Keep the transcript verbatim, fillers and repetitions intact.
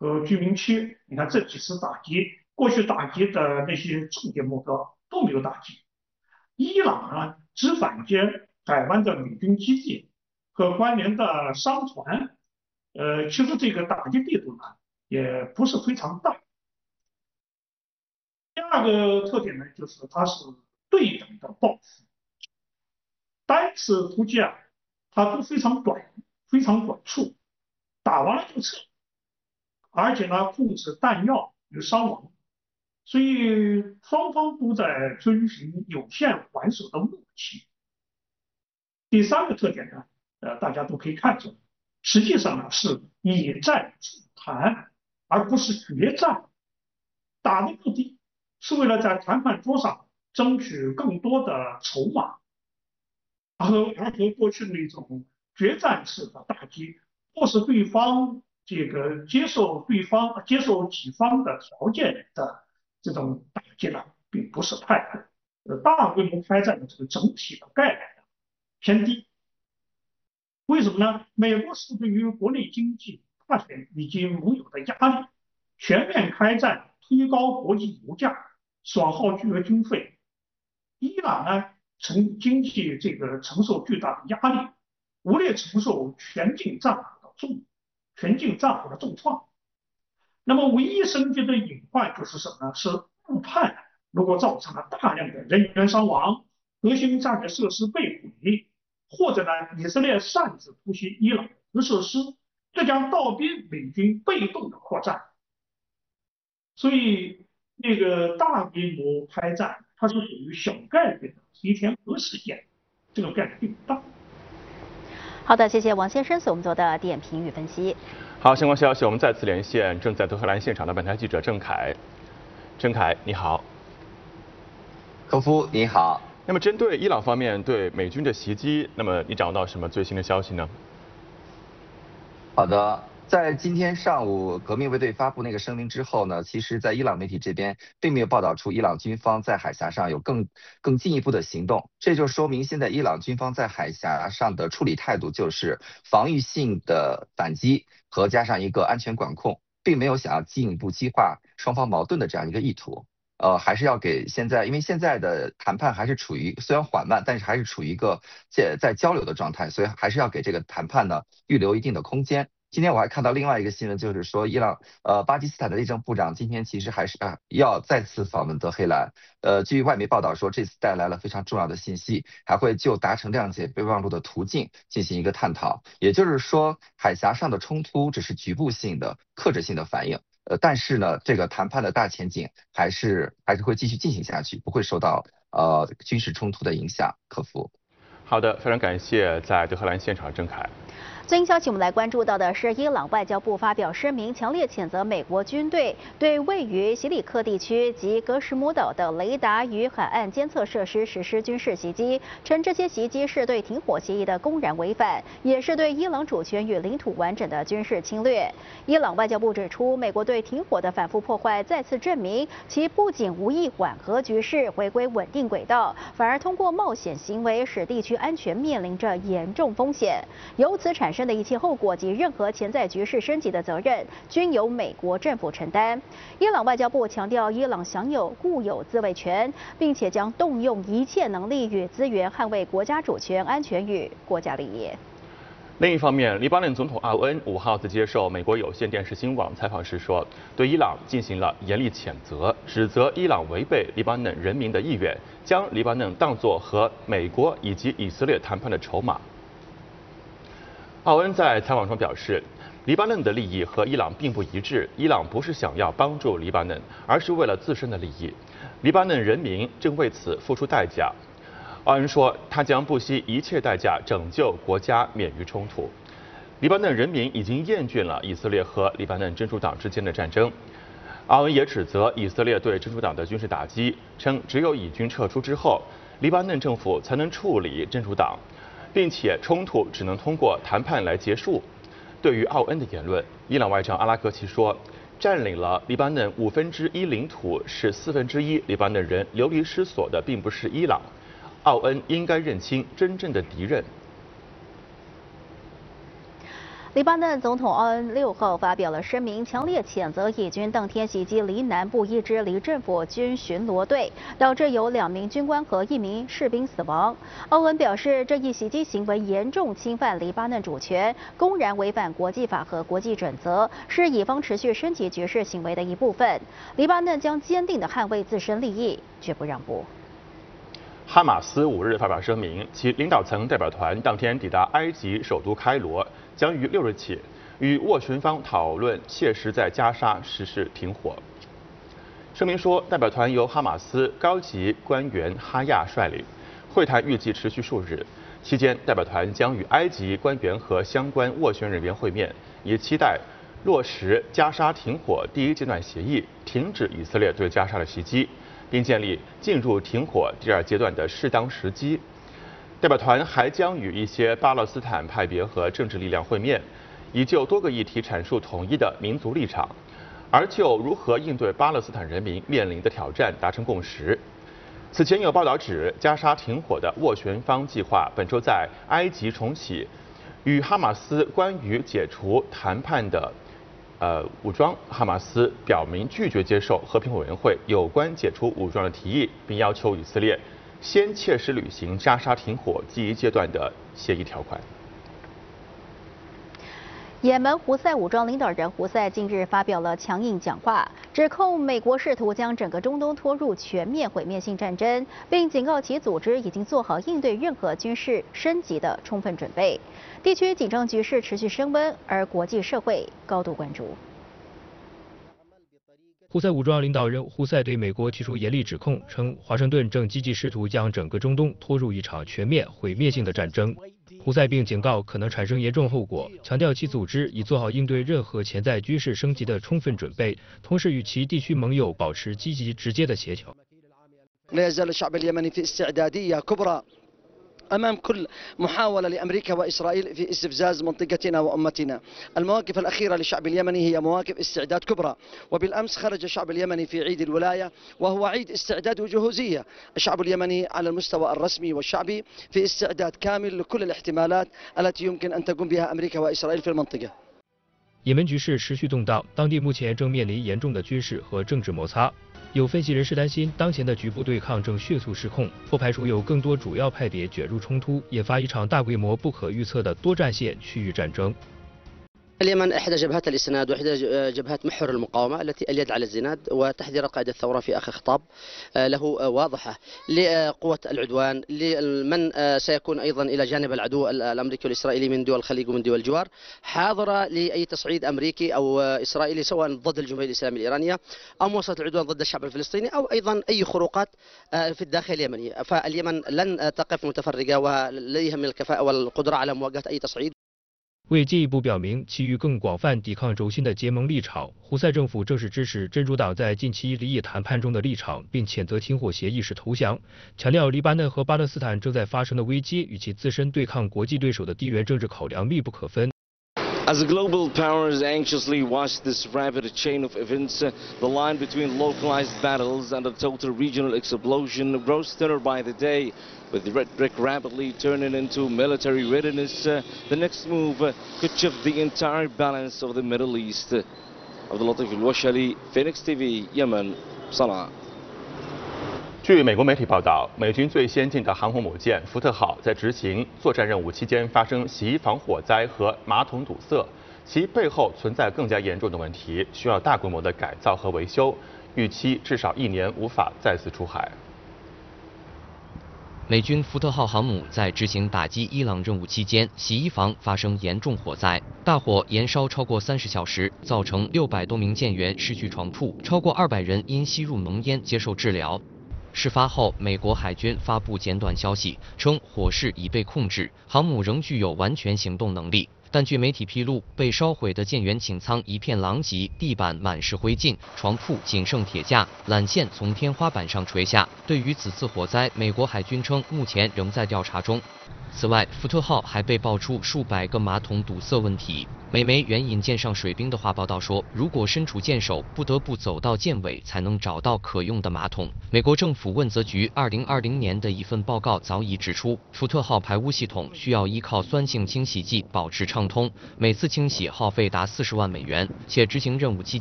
和居民区，你看这几次打击，过去打击的那些重点目标都没有打击。伊朗呢，只反击海湾的美军基地和关联的商船，呃，其实这个打击力度呢也不是非常大。第二个特点呢，就是它是对等的报复，单次突击啊，它都非常短，非常短促，打完了就撤，而且呢控制弹药与伤亡，所以双方都在遵循有限还手的默契。第三个特点呢，呃，大家都可以看出来，实际上呢是以战促谈，而不是决战。打的目的是为了在谈判桌上争取更多的筹码，而和而和过去那种决战式的打击，迫使对方这个接受对方接受己方的条件的这种打击呢，并不是太多。呃，大规模开战的这个整体的概率偏低。为什么呢？美国是对于国内经济大选以及盟友的压力，全面开战，推高国际油价，损耗巨额经费。伊朗呢，承经济这个承受巨大的压力，无力承受全境战火的重全境战火的重创。那么唯一升级的隐患就是什么呢？是误判，如果造成了大量的人员伤亡，核心战略设施被毁，或者呢，以色列擅自突袭伊朗核设施，这将倒逼美军被动的扩战。所以，那个大规模开战，它是属于小概率的黑天鹅事件，这个概率并不大。 好的，谢谢王先生所我们做的点评与分析。 好，相关消息，我们再次连线正在德黑兰现场的本台记者郑凯。郑凯，你好。 科夫，你好。 那么，针对伊朗方面对美军的袭击，那么你找到什么最新的消息呢？ 好的。在今天上午，革命卫队发布那个声明之后呢，其实，在伊朗媒体这边并没有报道出伊朗军方在海峡上有更更进一步的行动，这就说明现在伊朗军方在海峡上的处理态度就是防御性的反击和加上一个安全管控，并没有想要进一步激化双方矛盾的这样一个意图。呃，还是要给现在，因为现在的谈判还是处于虽然缓慢，但是还是处于一个在在交流的状态，所以还是要给这个谈判呢预留一定的空间。今天我还看到另外一个新闻，就是说伊朗呃巴基斯坦的内政部长今天其实还是啊要再次访问德黑兰。呃，据外媒报道说，这次带来了非常重要的信息，还会就达成谅解备忘录的途径进行一个探讨。也就是说，海峡上的冲突只是局部性的、克制性的反应。呃，但是呢，这个谈判的大前景还是还是会继续进行下去，不会受到呃军事冲突的影响。克服。 好的，非常感谢在德黑兰现场的郑凯。 最新消息，我们来关注到的是，伊朗外交部发表声明，强烈谴责美国军队对位于西里克地区及格什姆岛的雷达与海岸监测设施实施军事袭击，称这些袭击是对停火协议的公然违反，也是对伊朗主权与领土完整的军事侵略。伊朗外交部指出，美国对停火的反复破坏，再次证明其不仅无意缓和局势，回归稳定轨道，反而通过冒险行为使地区安全面临着严重风险。由此产生的一切后果及任何潜在局势升级的责任，均由美国政府承担。伊朗外交部强调，伊朗享有固有自卫权，并且将动用一切能力与资源捍卫国家主权、安全与国家利益。 另一方面，黎巴嫩总统阿恩五号在接受美国有线电视新闻网采访时说，对伊朗进行了严厉谴责，指责伊朗违背黎巴嫩人民的意愿，将黎巴嫩当作和美国以及以色列谈判的筹码。奥恩在采访中表示，黎巴嫩的利益和伊朗并不一致，伊朗不是想要帮助黎巴嫩，而是为了自身的利益。黎巴嫩人民正为此付出代价。奥恩说，他将不惜一切代价拯救国家免于冲突。黎巴嫩人民已经厌倦了以色列和黎巴嫩真主党之间的战争。奥恩也指责以色列对真主党的军事打击，称只有以军撤出之后，黎巴嫩政府才能处理真主党，并且冲突只能通过谈判来结束。对于奥恩的言论，伊朗外长阿拉格齐说，占领了黎巴嫩五分之一领土，使四分之一黎巴嫩人流离失所的并不是伊朗。奥恩应该认清真正的敌人。 黎巴嫩总统奥恩六号发表了声明，强烈谴责以军当天袭击黎南部一支黎政府军巡逻队，导致有两名军官和一名士兵死亡。奥恩表示，这一袭击行为严重侵犯黎巴嫩主权，公然违反国际法和国际准则，是以方持续升级局势行为的一部分。黎巴嫩将坚定地捍卫自身利益，绝不让步。 哈马斯五日发表声明，其领导层代表团当天抵达埃及首都开罗，将于六日起与斡旋方讨论切实在加沙实施停火。声明说，代表团由哈马斯高级官员哈亚率领，会谈预计持续数日，期间代表团将与埃及官员和相关斡旋人员会面，以期待落实加沙停火第一阶段协议，停止以色列对加沙的袭击，并建立进入停火第二阶段的适当时机。代表团还将与一些巴勒斯坦派别和政治力量会面，以就多个议题阐述统一的民族立场，而就如何应对巴勒斯坦人民面临的挑战达成共识。此前有报道指，加沙停火的斡旋方计划本周在埃及重启与哈马斯关于解除谈判的呃武装。哈马斯表明拒绝接受和平委员会有关解除武装的提议，并要求以色列先切实履行加沙停火第一阶段的协议条款。 也门胡塞武装领导人胡塞近日发表了强硬讲话，指控美国试图将整个中东拖入全面毁灭性战争，并警告其组织已经做好应对任何军事升级的充分准备。地区紧张局势持续升温，而国际社会高度关注。 胡塞武装领导人胡塞对美国提出严厉指控，称华盛顿正积极试图将整个中东拖入一场全面毁灭性的战争。胡塞并警告可能产生严重后果，强调其组织已做好应对任何潜在军事升级的充分准备，同时与其地区盟友保持积极直接的协调。 أمام كل محاولة لأمريكا وإسرائيل في استفزاز منطقتنا وأمتنا. المواقف الأخيرة للشعب اليمني هي مواقف استعداد كبرى، وبالأمس خرج الشعب اليمني في عيد الولاية وهو عيد استعداد وجهوزية. الشعب اليمني على المستوى الرسمي والشعبي في استعداد كامل لكل الاحتمالات التي يمكن أن تقوم بها أمريكا وإسرائيل في المنطقة. 也门局势持续动荡，当地目前正面临严重的军事和政治摩擦。有分析人士担心，当前的局部对抗正迅速失控，不排除有更多主要派别卷入冲突，引发一场大规模、不可预测的多战线区域战争。 اليمن إحدى جبهات الاستناد وإحدى جبهات محور المقاومة التي اليد على الزناد، وتحذير قائد الثورة في آخر خطاب له واضحة لقوة العدوان، لمن سيكون أيضا إلى جانب العدو الأمريكي والإسرائيلي من دول الخليج ومن دول الجوار، حاضرة لأي تصعيد أمريكي أو إسرائيلي سواء ضد الجمهورية الإسلامية الإيرانية أو مواصلة العدوان ضد الشعب الفلسطيني أو أيضا أي خروقات في الداخل اليمني، فاليمن لن تقف متفرقة ولديها من الكفاءة والقدرة على مواجهة أي تصعيد. 为进一步表明其与更广泛抵抗轴心的结盟立场，胡塞政府正式支持真主党在近期离异谈判中的立场，并谴责停火协议是投降，强调黎巴嫩和巴勒斯坦正在发生的危机与其自身对抗国际对手的地缘政治考量密不可分。 As the global powers anxiously watch this rapid chain of events, uh, the line between localized battles and a total regional explosion grows thinner by the day, with the rhetoric rapidly turning into military readiness. Uh, the next move uh, could shift the entire balance of the Middle East. عبد اللطيف الوشلي, Phoenix T V, Yemen, صنعاء. 据美国媒体报道，美军最先进的航空母舰福特号在执行作战任务期间发生洗衣房火灾和马桶堵塞，其背后存在更加严重的问题，需要大规模的改造和维修，预期至少一年无法再次出海。 美军福特号航母在执行打击伊朗任务期间，洗衣房发生严重火灾，大火延烧超过三十小时，造成六百多名舰员失去床铺，超过二百人因吸入浓烟接受治疗。 事发后，美国海军发布简短消息，称火势已被控制，航母仍具有完全行动能力。但据媒体披露，被烧毁的舰员寝舱一片狼藉，地板满是灰烬，床铺仅剩铁架，缆线从天花板上垂下。对于此次火灾，美国海军称目前仍在调查中。 此外，福特号还被爆出数百个马桶堵塞问题。美媒援引舰上水兵的话报道说，如果身处舰首，不得不走到舰尾才能找到可用的马桶。美国政府问责局二零二零年的一份报告早已指出，福特号排污系统需要依靠酸性清洗剂保持畅通，每次清洗耗费达四十万美元，且执行任务期间。